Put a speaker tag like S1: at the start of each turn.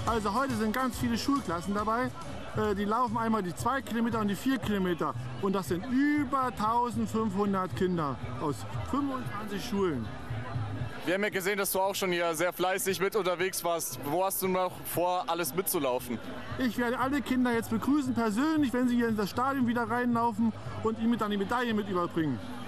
S1: Also heute sind ganz viele Schulklassen dabei. Die laufen einmal die 2 Kilometer und die 4 Kilometer. Und das sind über 1500 Kinder aus 25 Schulen.
S2: Wir haben ja gesehen, dass du auch schon hier sehr fleißig mit unterwegs warst. Wo hast du noch vor, alles mitzulaufen?
S1: Ich werde alle Kinder jetzt begrüßen persönlich, wenn sie hier in das Stadion wieder reinlaufen und ihnen dann die Medaille mit überbringen.